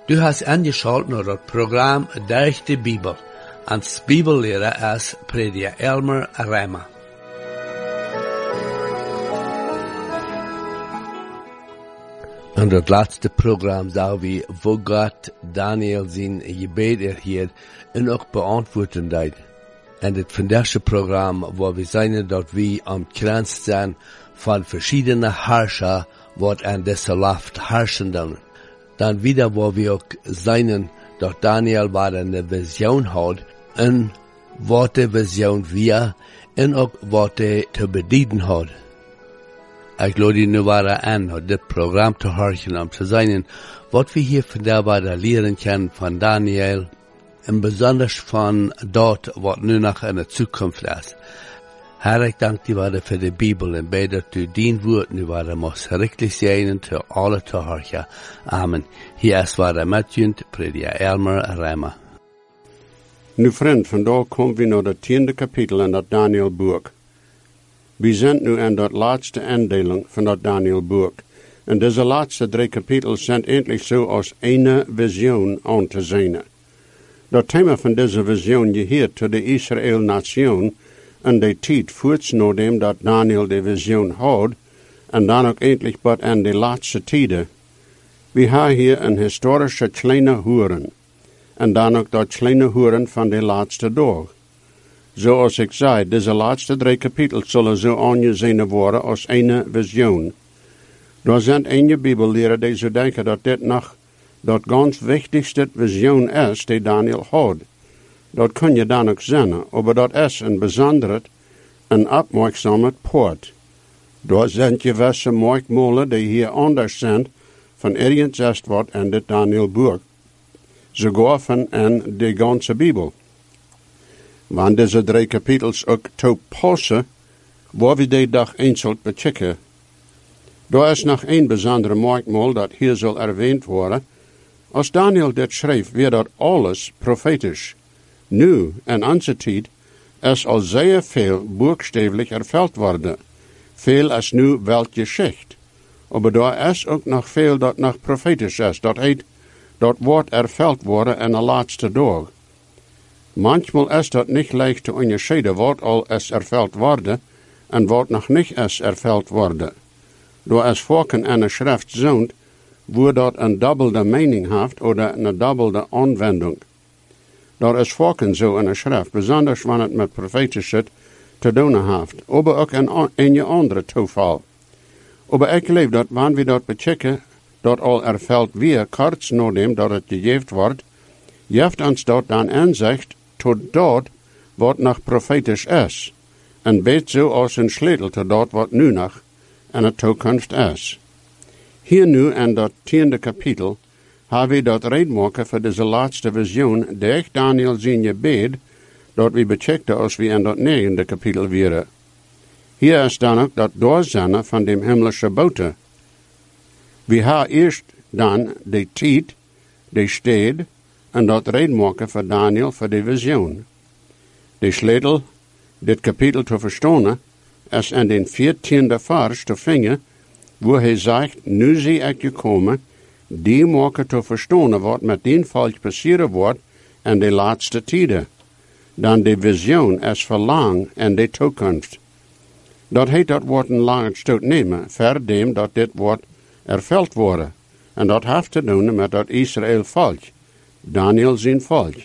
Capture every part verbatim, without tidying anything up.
Du hast angeschaltet naar het programma Durch de Bibel. Als Bibellehrer is prediker Elmer Rema. In het laatste programma zou we wo God Daniel zijn gebed erhielt en ook beantwoorden deed. En het vandaagse programma waar we zijn dat we omkranst zijn van verschillende herrscher wat aan deze laft herrschen dan. Dan wieder waar we ook zijn dat Daniel waar een vision had en wat de vision weer en ook wat hij te bedienen had. Ik lade je nu weer aan om dit programma te horen om te zijn wat we hier vandaag weer leren kunnen van Daniel en besonders van dat wat nu nog in de toekomst is. Herr, ik dank je wel voor de Bibel en bid dat u dien woord nu wel moest richtig zijn te alle te horen. Amen. Hier is waar met je, prediker Elmer Rema. Nu vriend, vandaag komen we naar het tiende kapitel in dat Daniel-boek. We zijn nu in dat laatste indeling van dat Daniel-boek. En deze laatste drie kapitels zijn eindelijk zo als ene vision aan te zijn. Dat thema van deze vision geheert tot de Israël-nation en de tijd voorts nadat dat Daniel de vision had, en dan ook eindelijk wat in de laatste tijden. We hebben hier een historische kleine hoeren, en dan ook dat kleine hoeren van de laatste dag. Zoals ik zei, deze laatste drie kapitels zullen zo aangezien worden als een vision. Er zijn enige bibelleren die zo denken dat dit nog dat ganz wichtigste vision is die Daniel had. Dat kun je dan ook zien, maar dat is een bijzonder en opmerkzame poort. Daar zijn gewisse merkmalen die hier anders zijn van ergens wat in dit Daniel-boek. Sogar van in de ganze Bibel. Want deze drie kapitels ook toepassen, waar we die dag eens zult bechecken. Er is nog een bijzondere merkmal dat hier zal erwähnt worden. Als Daniel dit schreef, werd dat alles profetisch. Nu, in onze tijd, is al zeer veel boekstavelijk erveld worden. Veel is nu wel geschicht. Maar er is ook nog veel dat nog profetisch is. Dat heet, dat wordt erveld worden in de laatste dag. Manchmal is dat niet leicht te onderscheiden wat al is erveld worden en wat nog niet is erveld worden. Door is vakken in een schrift zoont, wo dat een dubbelde mening heeft of een dubbelde aanwending. Dat is vakken zo in een schrift, besonders wanneer het met profetische te doen heeft, maar ook in een andere toeval. Maar ik leef dat wanneer we dat bechecken, dat al erveld weer kort nadat dat het gegeven wordt, geeft ons dat dan inzicht tot dat wat nog profetisch is, en weet zo als een sleutel tot dat wat nu nog in de toekomst is. Hier nu in dat tiende kapitel hebben we dat redmaken voor deze laatste vision, die ik Daniel zijn gebed, dat we becheckten als we in dat negende kapitel waren. Hier is dan ook dat doorzinnen van de hemelse boten. We hebben eerst dan de tijd, de stad, en dat redmaken voor Daniel voor de vision. De sleutel, dit kapitel te verstaan, is in den veertiende vers te vinden, waar hij zegt, nu zie ik gekomen, die maken te verstaan wat met die volk passeren wordt in de laatste tijden. Dan de vision is verlang in de toekomst. Dat heet dat wordt een lange stoot nemen, verdem dat dit wordt erveld worden. En dat heeft te doen met dat Israël volk. Daniel zijn volk.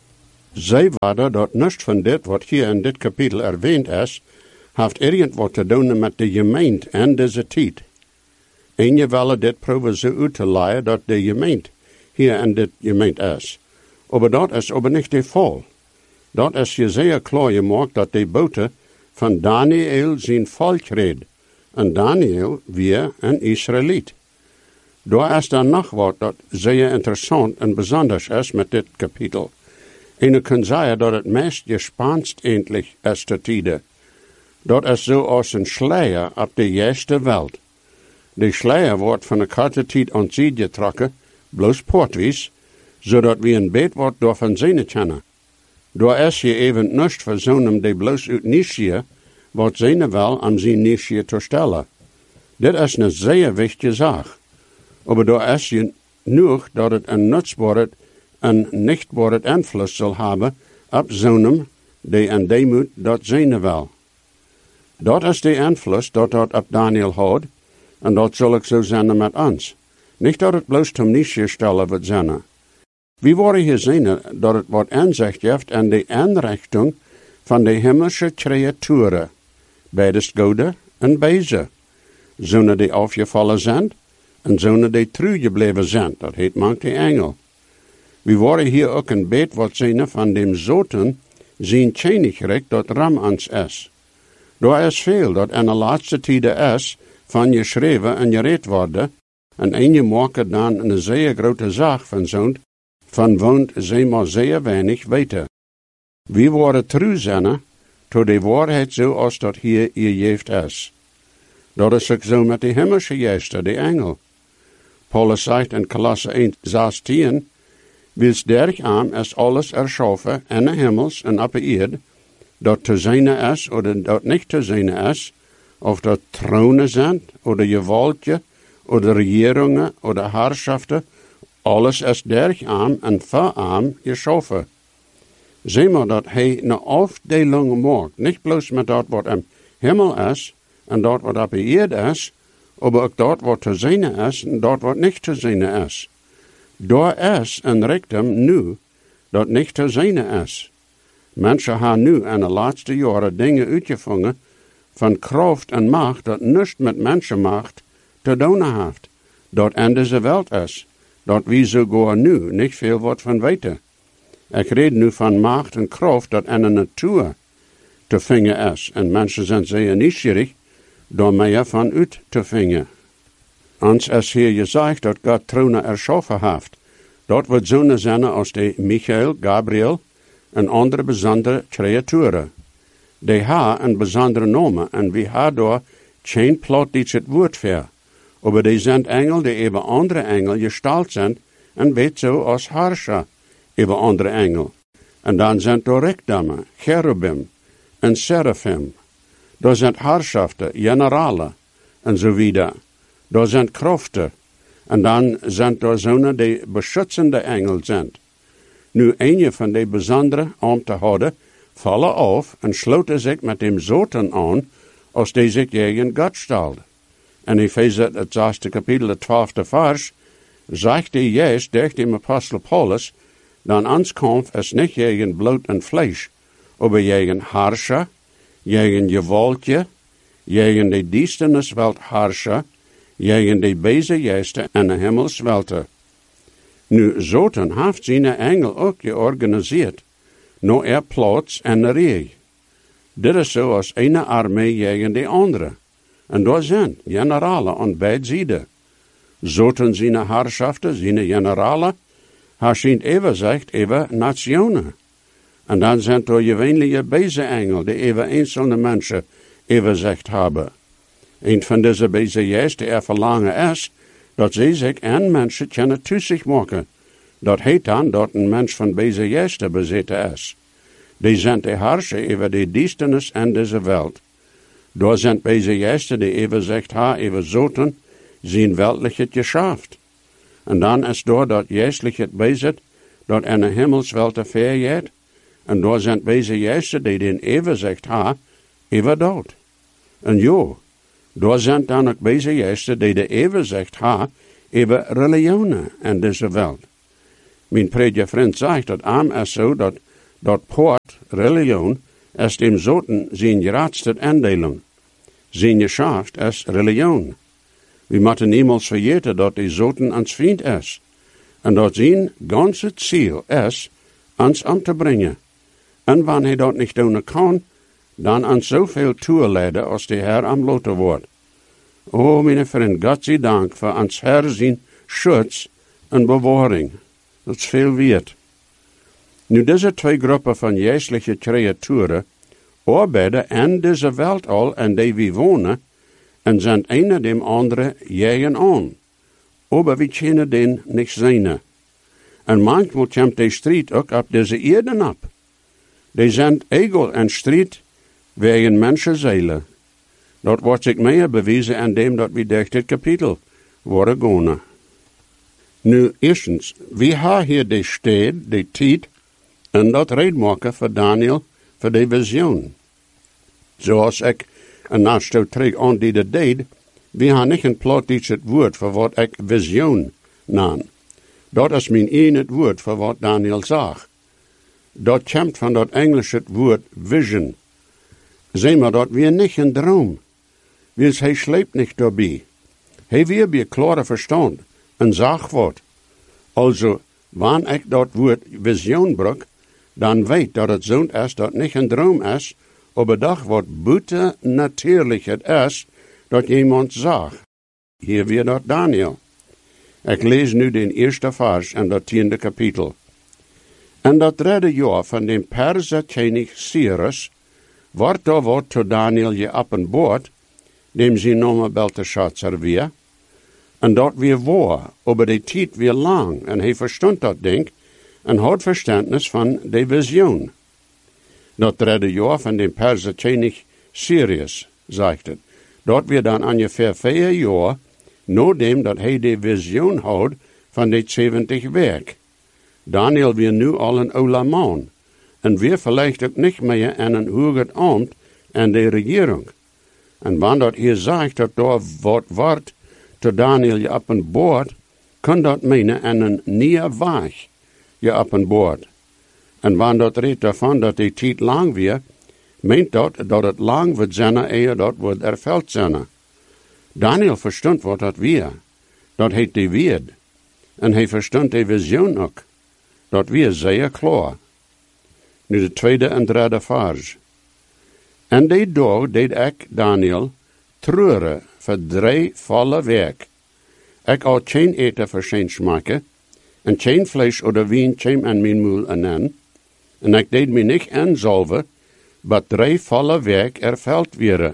Zij waren dat niets van dit wat hier in dit kapitel erwähnt is, heeft irgend wat te doen met de gemeente en deze tijd. En je willen dit proberen zo uit te leiden dat de gemeente hier in dit gemeente is. Maar dat is aber niet de geval. Dat is je zeer klaar gemaakt dat de boten van Daniel zijn volk redt. En Daniel weer een Israëliet. Daar is dan nog wat dat zeer interessant en bijzonders is met dit kapitel. En je kunt zeggen dat het meest gespanst eindelijk is te tijden. Dat is zo als een sluier op de juiste wereld. De sluier wordt van de korte tijd aan zee getrokken, bloos poortwies, zodat we een beet wordt door van zien kennen. Daar is je even niet verzonnen die bloos uit niche, wat zien wel om zijn niche te stellen. Dit is een zeer wichtige zaak. Maar daar is je nur dat het een nutsbaret en nichtbaret invloed zal hebben op zonen die en deemoed dat zijn wel. Dat is de invloed dat dat op Daniel had, en dat zal ik zo zijn met ons. Niet dat het bloos om niet stellen wordt zijn. We worden hier zien dat het wat inzicht heeft in de inrichting van de hemelse creaturen, beides goede en beze. Zonen die afgevallen zijn, en zonen die trouw gebleven zijn, dat heet mank de engel. We worden hier ook een beet wat zien van dem zoten, zijn koninkrijk dat ram ons is. Daar is veel dat in de laatste tijden is, van geschreven en gereed worden, en een je maken dan een zeer grote zaak van zo'n, van woont zij maar zeer weinig weten. We worden trouw zijn, tot de waarheid zoals dat hier je jeeft is. Dat is ook zo met de hemelse geesten, de engel. Paulus zegt in Kolosse één zestien, wils dergam is alles erschaffen in de hemels en op de eerd, dat te zijn is, of dat niet te zijn is, of dat tronen zijn, of de gewaltje, of de regeringen, of de herrschaften, alles is dergam en vooram geschaffen. Zie maar dat hij een afdeling maakt, niet bloos met dat wat im hemel is, en dat wat op de eerd is, maar ook dat wat te zijn is, en dat wat niet te zijn is. Daar is een rechtem nu, dat niet te zijn is. Mensen hebben nu in de laatste jaren dingen uitgevangen van kracht en macht dat niets met mensenmacht te doen heeft. Dat in deze wereld is, dat we sogar nu niet veel wat van weten. Ik red nu van macht en kracht dat in de natuur te vingen is. En mensen zijn zeer nieuwsgierig door meer van uit te vingen. Ons is hier gezegd dat God tronen erschaffen heeft. Dat wordt zonen zijn als de Michael, Gabriel en andere bijzondere creaturen. Die hebben een bijzondere naam en we hebben daar geen plattdeutsch het woord voor. Maar die zijn engel die even andere engel gestalt zijn en weet zo als herrscher over andere engel. En dan zijn er rekdammen, cherubim en seraphim. Daar zijn herrschaften, generalen en zo wieder. Daar zijn krachten. En dan zijn er zonen die beschützende engel zijn. Nu een van die bijzondere om te houden, vallen af en sloten zich met dem zoten aan, als die zich tegen God stelde. En in Efezer, het zesde kapitel, het twaalfde vers, zegt hij juist durch dem apostel Paulus, dan ons kampf is niet tegen bloed en vlees, maar tegen herrscher, tegen gewaltje, tegen de duisterniswelt herrscher, tegen de beze geesten en de hemelswelten. Nu, zoten heeft zijn engel ook georganiseerd, nou er plaats en de rij. Dit is zoals een armee tegen de andere. En daar zijn generalen aan beide zijden. Zoten zijn herrschaften, zijn generalen, hij schijnt even zegt over nationen. En dan zijn er gewöhnliche beze engel, die even einzelne mensen even zegt hebben. Een van deze beze geesten er verlangen is, dat zij zich en mensen kunnen toe zich maken. Dat heet dan dat een mens van beze geesten bezeten is. Die zijn de herrscher over de duisternis en deze wereld. Daar zijn beze geesten die even zegt ha, even zoten, zijn weltliche geschaft. En dan is daar dat geestliche bezit, dat in de hemelswelt vergeet. En daar zijn beze geesten die den even zegt ha, even dood. En jo, daar zijn dan ook beze geesten die de even zegt ha, even religionen in deze wereld. Mijn prediger vriend zegt dat arm is zo dat dat poort, religion, is dem zoten zijn geraadste indeling. Zijn geschaft is religion. We moeten niemals vergeten dat die zoten ons vriend is. En dat zijn ganze ziel is, ons om te brengen. En wanneer hij dat niet doen kan, dan ons zoveel toeleiden als de Heer am loten wordt. O, mijn vriend, God zij dank voor ons Heer zijn schutz en bewaring. Dat is veel waard. Nu, deze twee groepen van geestelijke creaturen arbeiden in deze wereld al en die we wonen, en zijn een dem andere jagen aan. Maar we kunnen den niet zien. En manchmal komt de strijd ook op deze aarde op. Die zijn egal en strijd wegen mensenzielen. Dat wordt zich meer bewezen in dem dat we durch dit kapitel worden gaan. Nu, eerstens, wie ha hier de steed, de tijd, en dat reedmaken voor Daniel, voor de visioen. Zoals ik een naast terug aan die dat deed, we ha niet een plaatjes het woord voor wat ik visioen naan. Dat is mijn één het woord voor wat Daniel zag. Dat komt van dat Engelse woord vision. Zeg maar dat weer niet een droom. Wils hij sleept niet daarbij. Hij weer bij klare verstand en zag wat. Also, wanneer ik dat woord visioen bruk, dan weet dat het zo is dat niet een droom is, op een dag wat buiten natuurlijk het is, dat iemand zag. Hier weer dat Daniel. Ik lees nu de eerste vers en dat tiende kapitel. En dat derde jaar van de Perse koning Cyrus, wordt er wat tot Daniel je op een boord, dem ze noemen Belteshazzar weer, en dat weer waar, over de tijd weer lang, en hij verstond dat denk, en had verstandnis van de visioen. Dat derde jaar van de Perse koning Cyrus, zegt het. Dat weer dan ongeveer vier jaar, nadat dat hij de visioen had van de zeventig werk. Daniel weer nu al een oude man, en weer vielleicht ook niet meer aan een hoger ambt en de regering. En wanneer dat hier zegt dat daar wat wordt, te Daniel je op een boord, kan dat menen aan een nieuwe weg je op een boord. En wanneer dat redt daarvan dat die tijd lang weer, meent dat dat het lang wordt zijn eer dat wordt erveld zijn. Daniel verstond wat dat weer. Dat heet de weerd. En hij verstond de visioen ook. Dat weer zeer klaar. Nu de tweede en derde vers. En die dag deed ik, Daniel, treuren voor drie volle werk. Ik had geen eten voor zijn smaken, en geen vlees of wien kwam aan mijn moel aan. En ik deed me niet aanzalven, maar drie volle werk erveld werden.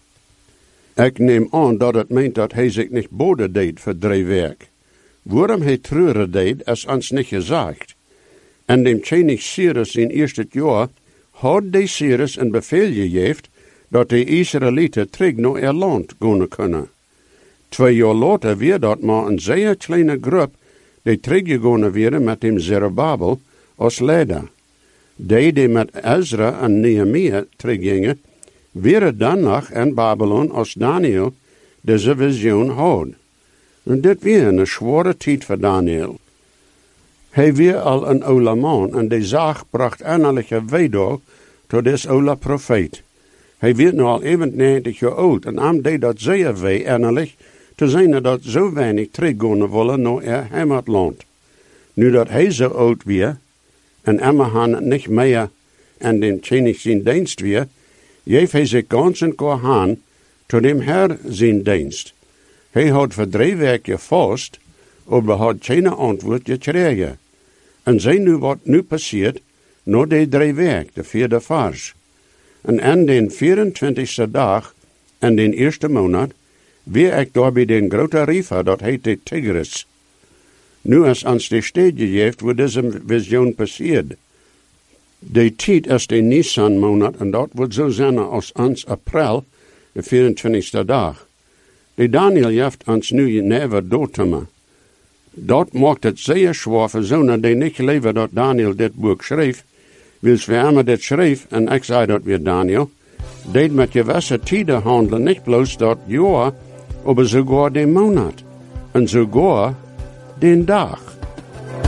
Ik neem aan dat het meent dat hij zich niet boden deed voor drie werk. Waarom hij treuren deed, is ons niet gezegd. En dem koning Cyrus in eerste jaar had de Cyrus een bevel gegeven dat de Israëlieten terug naar ihr land gaan kunnen. Twee jaar later weer dat maar een zeer kleine groep die teruggegaan werden met dem Zerubbabel als leider. Die die met Ezra en Nehemia teruggingen, werden dan nog in Babylon als Daniel deze visioen had. En dit weer een zware tijd voor Daniel. Hij weer al een oude man en de zaak bracht eindelijke weedag tot deze oude profeet. Hij werd nu al negentig jaar oud en am deed dat zeer wee eindelijk te zijn dat zo weinig teruggaan willen naar haar heimatland. Nu dat hij zo oud weer en Emmahan niet meer en den koning zijn dienst weer, geeft hij zich ganz en kort aan tot dem Herr zijn dienst. Hij had voor drie weken vast, maar had geen antwoord gekregen. En zie nu wat nu passiert, na die drie weken, de vierde vers. En aan den vierentwintigste dag, en den eerste maand, weer ik daar bij den grote river, dat heet de Tigris. Nu is ons de stad gegeven, waar deze visioen passiert. De tijd is de Nisan maand, en dat wordt zo zijn als ons april, de vierentwintigste dag. De Daniel heeft ons nu never doortema. Dat maakt het zeer zwaar voor zonen die niet geloven dat Daniel dit boek schreef. Wils we hem dit schreef, en ik zei dat weer Daniel, deed met gewisse tijden handelen, niet bloos dat jaar, maar sogar de maand, en sogar den dag.